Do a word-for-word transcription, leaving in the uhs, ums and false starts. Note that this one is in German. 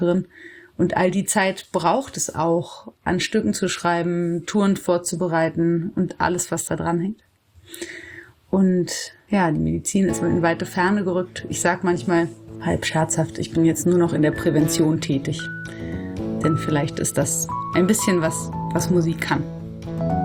drin. Und all die Zeit braucht es auch, an Stücken zu schreiben, Touren vorzubereiten und alles, was da dran hängt. Und ja, die Medizin ist in weite Ferne gerückt. Ich sage manchmal halb scherzhaft, ich bin jetzt nur noch in der Prävention tätig. Denn vielleicht ist das ein bisschen was, was Musik kann.